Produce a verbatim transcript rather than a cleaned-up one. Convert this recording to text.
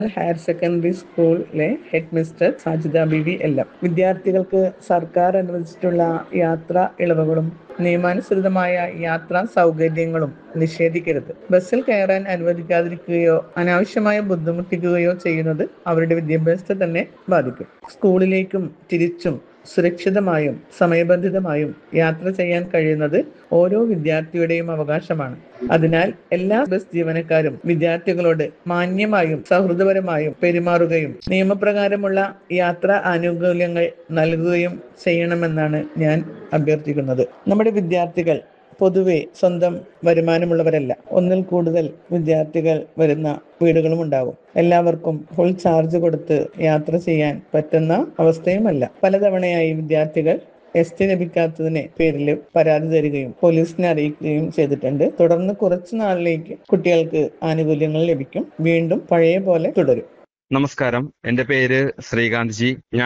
Higher secondary സ്കൂളിലെ head mister Sajida Beevi എല്ലാം. വിദ്യാർത്ഥികൾക്ക് സർക്കാർ അനുവദിച്ചിട്ടുള്ള യാത്രാ ഇളവുകളും നിയമാനുസൃതമായ യാത്രാ സൗകര്യങ്ങളും നിഷേധിക്കരുത്. ബസ്സിൽ കയറാൻ അനുവദിക്കാതിരിക്കുകയോ അനാവശ്യമായ ബുദ്ധിമുട്ടിക്കുകയോ ചെയ്യുന്നത് അവരുടെ വിദ്യാഭ്യാസത്തെ തന്നെ ബാധിക്കും. സ്കൂളിലേക്കും തിരിച്ചും സുരക്ഷിതമായും സമയബന്ധിതമായും യാത്ര ചെയ്യാൻ കഴിയുന്നത് ഓരോ വിദ്യാർത്ഥിയുടെയും അവകാശമാണ്. അതിനാൽ എല്ലാ ബസ് ജീവനക്കാരും വിദ്യാർത്ഥികളോട് മാന്യമായും സൗഹൃദപരമായും പെരുമാറുകയും നിയമപ്രകാരമുള്ള യാത്രാ ആനുകൂല്യങ്ങൾ നൽകുകയും ചെയ്യണമെന്നാണ് ഞാൻ അഭ്യർത്ഥിക്കുന്നത്. നമ്മുടെ വിദ്യാർത്ഥികൾ പൊതുവെ സ്വന്തം വരുമാനമുള്ളവരല്ല. ഒന്നിൽ കൂടുതൽ വിദ്യാർത്ഥികൾ വരുന്ന വീടുകളും ഉണ്ടാകും. എല്ലാവർക്കും ഫുൾ ചാർജ് കൊടുത്ത് യാത്ര ചെയ്യാൻ പറ്റുന്ന അവസ്ഥയുമല്ല. പലതവണയായി വിദ്യാർത്ഥികൾ എസ് ടി ലഭിക്കാത്തതിന് പേരിൽ പരാതി തരികയും പോലീസിനെ അറിയിക്കുകയും ചെയ്തിട്ടുണ്ട്. തുടർന്ന് കുറച്ചു നാളിലേക്ക് കുട്ടികൾക്ക് ആനുകൂല്യങ്ങൾ ലഭിക്കും. വീണ്ടും പഴയ പോലെ തുടരും. നമസ്കാരം, എന്റെ പേര് ശ്രീകാന്ത് ജി. ഞാൻ